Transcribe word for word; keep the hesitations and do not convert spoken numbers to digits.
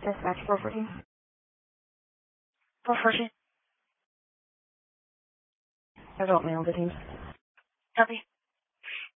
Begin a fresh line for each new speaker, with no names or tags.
Dispatch four fourteen. four fourteen. Adult male, the team.
Copy.